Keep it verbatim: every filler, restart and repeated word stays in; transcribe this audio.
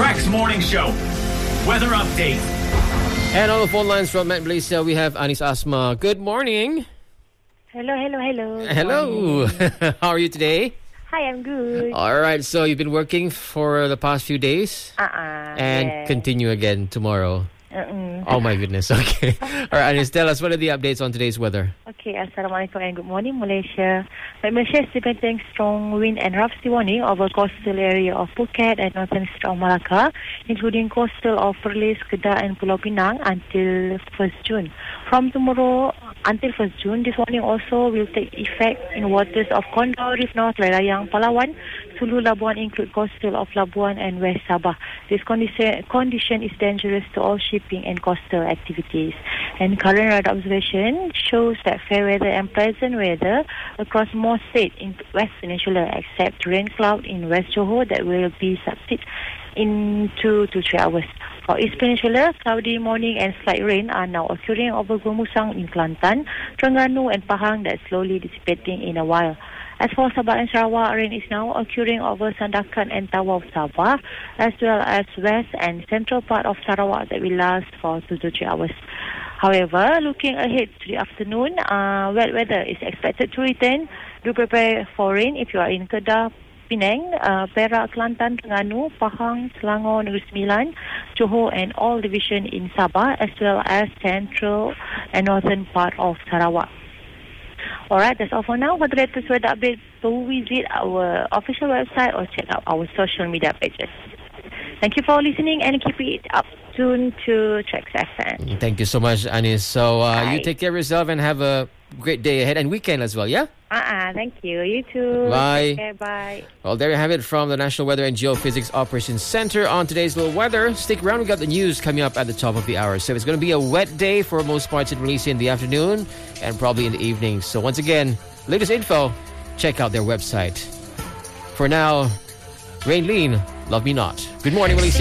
Trax Morning Show. Weather update. And on the phone lines from Met Malaysia, we have Anis Asma. Good morning. Hello, hello, hello. Hello. How are you today? Hi, I'm good. All right. So you've been working for the past few days? Uh-uh. And yeah. continue again tomorrow. Uh-uh. Oh my goodness. Okay. All right, Anis, tell us, what are the updates on today's weather? Okay, Assalamualaikum and good morning, Malaysia. Malaysia is experiencing strong wind and rough sea warning over coastal area of Phuket and northern of Malacca, including coastal of Perlis, Kedah and Pulau Pinang until first June. From tomorrow until first June, this warning also will take effect in waters of Condor, Reef North, Layang, Palawan, Sulu, Labuan, include coastal of Labuan and West Sabah. This condition, condition is dangerous to all shipping and coastal activities. And current radar observation shows that fair weather and pleasant weather across most states in West Peninsula, except rain cloud in West Johor that will be subside in two to three hours. For East Peninsula, cloudy morning and slight rain are now occurring over Gomusang in Kelantan, Terengganu and Pahang that slowly dissipating in a while. As for Sabah and Sarawak, rain is now occurring over Sandakan and Tawau Sabah, as well as west and central part of Sarawak that will last for two to three hours. However, looking ahead to the afternoon, uh, wet weather is expected to return. Do prepare for rain if you are in Kedah, Penang, uh, Perak, Kelantan, Terengganu, Pahang, Selangor, Negeri Sembilan, Johor and all division in Sabah, as well as central and northern part of Sarawak. Alright, that's all for now. For the latest weather update, do visit our official website or check out our social media pages. Thank you for listening and keep it up tuned to Trax F M. Thank you so much, Anis. So uh, you Bye. take care of yourself and have a great day ahead and weekend as well, yeah? Uh-uh, thank you. You too. Bye. Take care, bye. Well, there you have it from the National Weather and Geophysics Operations Center on today's little weather. Stick around, we got the news coming up at the top of the hour. So it's going to be a wet day for most parts in Malaysia in the afternoon and probably in the evening. So once again, latest info, check out their website. For now, Rain Lean, Love Me Not. Good morning, Malaysia.